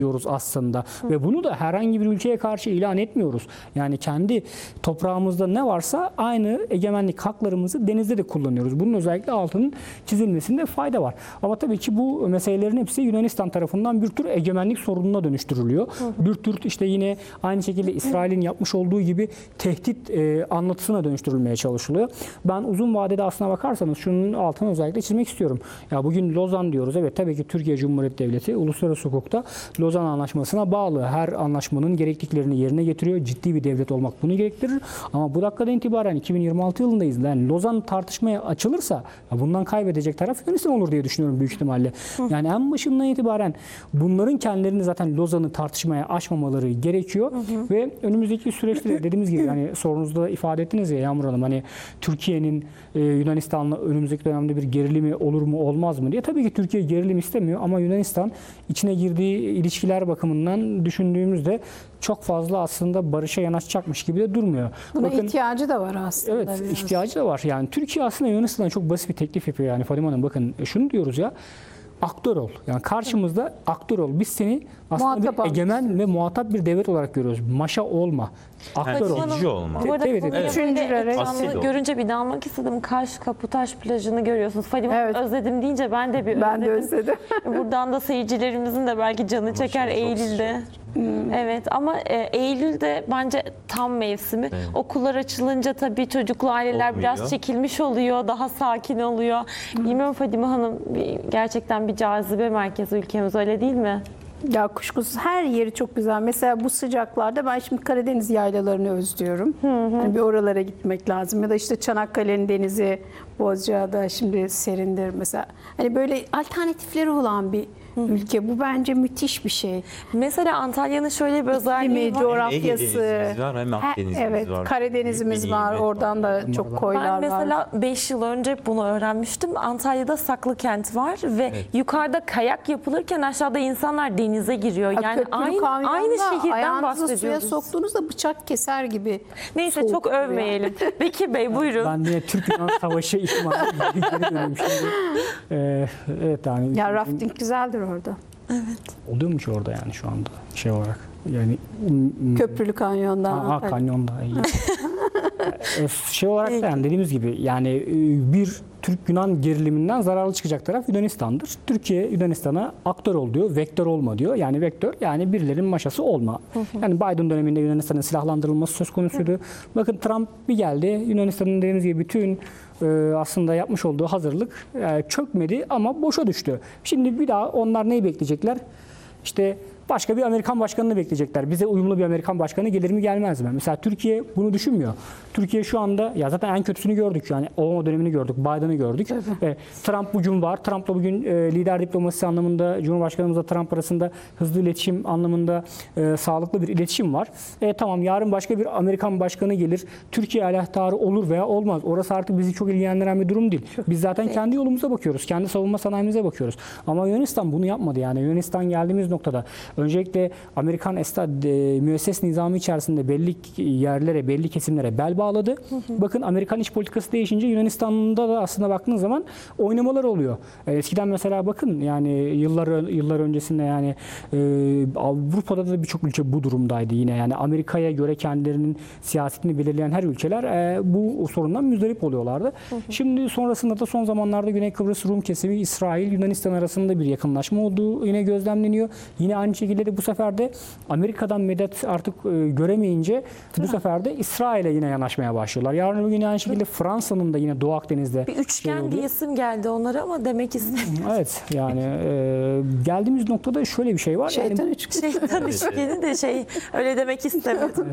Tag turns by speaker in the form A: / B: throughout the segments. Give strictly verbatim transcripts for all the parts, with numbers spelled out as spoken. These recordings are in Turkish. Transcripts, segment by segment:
A: diyoruz aslında. Hı. Ve bunu da herhangi bir ülkeye karşı ilan etmiyoruz. Yani kendi toprağımızda ne varsa aynı egemenlik haklarımızı denizde de kullanıyoruz. Bunun özellikle altının çizilmesinde fayda var. Ama tabii ki bu meselelerin hepsi Yunanistan tarafından bir tür egemenlik sorununa dönüştürülüyor. Hı hı. Bir tür işte yine aynı şekilde İsrail'in yapmış olduğu gibi tehdit e, anlatısına dönüştürülmeye çalışılıyor. Ben uzun vadede aslına bakarsanız şunun altını özellikle çizmek istiyorum. Ya bugün Lozan diyoruz. Evet, tabii ki Türkiye Cumhuriyeti Devleti uluslararası hukukta Lozan Anlaşması'na bağlı. Her anlaşmanın gerekliliklerini yerine getiriyor. Ciddi bir devlet olmak bunu gerektirir. Ama bu dakikadan itibaren iki bin yirmi altı yılındayız. Yani Lozan tartışmaya açılırsa bundan kaybedecek taraf Yunanistan olur diye düşünüyorum büyük ihtimalle. Yani en başından itibaren bunların kendilerini zaten Lozan'ı tartışmaya açmamaları gerekiyor. Hı hı. Ve önümüzdeki süreçte de dediğimiz gibi yani sorunuzda ifade ettiniz ya Yağmur Hanım, hani Türkiye'nin e, Yunanistan'la önümüzdeki dönemde bir gerilimi olur mu olmaz mı diye. Tabii ki Türkiye gerilim istemiyor ama Yunanistan içine girdiği ilişkiler bakımından düşündüğümüzde çok fazla aslında barışa yanaşacakmış gibi de durmuyor.
B: Buna
A: Bakın,
B: ihtiyacı da var aslında.
A: Evet,
B: biraz.
A: ihtiyacı da var. Yani Türkiye aslında Yunanistan'a çok basit bir teklif yapıyor yani Fadime Hanım. Bakın şunu diyoruz ya, aktör ol. Yani karşımızda aktör ol. Biz seni aslında
B: Muhatap
A: bir egemen ve muhatap bir devlet olarak görüyoruz. Maşa olma. Aktör ol.
C: Yönetici olma.
D: Bu arada
A: Evet,
D: konuyu
A: evet.
D: böyle
B: Üçüncülere-
D: ekranı
C: Asil ol.
D: görünce bir dalmak istedim. Kaş Kaputaş plajını görüyorsunuz. Fadime
B: Evet.
D: özledim deyince ben de bir özledim.
B: Ben de özledim.
D: Buradan da seyircilerimizin de belki canı çeker
C: çok
D: Eylül'de. Evet ama e, Eylül'de bence tam mevsimi.
C: Evet.
D: Okullar açılınca tabii çocuklu aileler
C: Olmuyor.
D: biraz çekilmiş oluyor. Daha sakin oluyor. Bilmiyorum Fadime Hanım, bir- gerçekten bir cazibe merkezi ülkemiz, öyle değil mi?
B: Ya kuşkusuz her yeri çok güzel. Mesela bu sıcaklarda ben şimdi Karadeniz yaylalarını özlüyorum. Hani bir oralara gitmek lazım. Ya da işte Çanakkale'nin denizi, Bozcaada şimdi serindir mesela. Hani böyle alternatifleri olan bir ülke. Bu bence müthiş bir şey.
D: Mesela Antalya'nın şöyle bir özelliği
B: İklimi,
D: var.
B: coğrafyası.
C: Ege'denizimiz var, hem
B: Ha,
C: Akdeniz'imiz
B: evet,
C: var.
B: Karadeniz'imiz
C: Büyük bir
B: var.
C: nimet
B: Oradan
C: var.
B: da çok koylar var.
D: Ben mesela beş yıl önce bunu öğrenmiştim. Antalya'da Saklıkent var ve
C: Evet.
D: yukarıda kayak yapılırken aşağıda insanlar denize giriyor. Yani
B: Köprülü
D: aynı
B: kamyonda
D: aynı şehirden
B: ayağınızı suya
D: bahsediyoruz.
B: soktuğunuzda bıçak keser gibi.
D: Neyse
B: soğuk
D: çok
B: oluyor.
D: övmeyelim. Bekir Bey buyurun.
A: Ben de Türk-Yunan Savaşı ihtimali geri dönüyorum şimdi. Ee, evet yani.
B: Ya rafting güzeldir orada.
A: Oluyor mu ki orada yani şu anda şey olarak? Yani
B: Köprülü kanyondan.
A: Aa,
B: Antalya.
A: kanyonda. E, şey olarak da yani dediğimiz gibi yani e, bir Türk-Yunan geriliminden zararlı çıkacak taraf Yunanistan'dır. Türkiye Yunanistan'a aktör ol diyor, vektör olma diyor. Yani vektör yani birilerinin maşası olma. Yani Biden döneminde Yunanistan'ın silahlandırılması söz konusuydu. Bakın Trump bir geldi. Yunanistan'ın dediğimiz gibi bütün e, aslında yapmış olduğu hazırlık e, çökmedi ama boşa düştü. Şimdi bir daha onlar neyi bekleyecekler? İşte başka bir Amerikan başkanını bekleyecekler. Bize uyumlu bir Amerikan başkanı gelir mi gelmez mi? Mesela Türkiye bunu düşünmüyor. Türkiye şu anda ya zaten en kötüsünü gördük yani Obama dönemini gördük, Biden'ı gördük. E, Trump bugün var. Trump'la bugün e, lider diplomasisi anlamında Cumhurbaşkanımızla Trump arasında hızlı iletişim anlamında e, sağlıklı bir iletişim var. E, tamam yarın başka bir Amerikan başkanı gelir. Türkiye aleyhtarı olur veya olmaz. Orası artık bizi çok ilgilendiren bir durum değil. Biz zaten kendi yolumuza bakıyoruz. Kendi savunma sanayimize bakıyoruz. Ama Yunanistan bunu yapmadı yani. Yunanistan geldiğimiz noktada öncelikle Amerikan Estad e, müesses nizamı içerisinde belli yerlere, belli kesimlere bel bağladı. Hı hı. Bakın Amerikan iç politikası değişince Yunanistan'da da aslında baktığınız zaman oynamalar oluyor. E, eskiden mesela bakın yani yıllar yıllar öncesinde yani e, Avrupa'da da birçok ülke bu durumdaydı yine. Yani Amerika'ya göre kendilerinin siyasetini belirleyen her ülkeler e, bu sorundan müzdarip oluyorlardı. Hı hı. Şimdi sonrasında da son zamanlarda Güney Kıbrıs Rum kesimi İsrail Yunanistan arasında bir yakınlaşma olduğu yine gözlemleniyor. Yine aynı şekilde de bu sefer de Amerika'dan medet artık e, göremeyince bu sefer de İsrail'e yine yanaşmaya başlıyorlar. Yarın bugün aynı şekilde Fransa'nın da yine Doğu Akdeniz'de
D: Bir üçgen
A: şey oluyor.
D: diyesim geldi onlara ama demek istedim.
A: Evet yani e, geldiğimiz noktada şöyle bir şey var.
B: Şeytan
A: Yani,
B: üçgeni.
D: Şeytan üçgeni de şey öyle demek istemedim.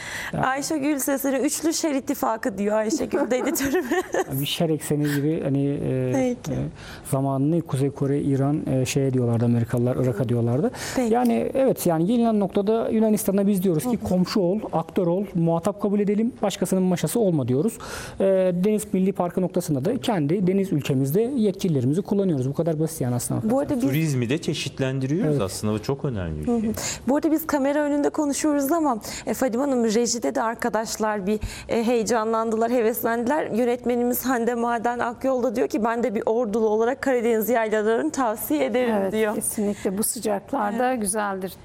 D: Ayşegül Seser'e üçlü şer ittifakı diyor Ayşegül de editörüm.
A: bir şer ekseni gibi hani e,
D: Peki.
A: e, zamanını Kuzey Kore, İran e, şeye diyorlardı Amerikalılar, Irak'a diyorlardı.
D: Peki.
A: Yani evet yani gelinen noktada Yunanistan'a biz diyoruz ki komşu ol, aktör ol, muhatap kabul edelim, başkasının maşası olma diyoruz. E, Deniz Milli Parkı noktasında da kendi deniz ülkemizde yetkililerimizi kullanıyoruz. Bu kadar basit yani aslında.
D: Bu arada biz
C: Turizmi de çeşitlendiriyoruz aslında, bu çok önemli bir şey.
D: Bu arada biz kamera önünde konuşuyoruz ama e, Fadime Hanım rejide de arkadaşlar bir e, heyecanlandılar, heveslendiler. Yönetmenimiz Hande Maden Akyol da diyor ki ben de bir ordulu olarak Karadeniz yaylalarını tavsiye ederim
B: Evet,
D: diyor.
B: kesinlikle bu sıcaklarda güzeldir.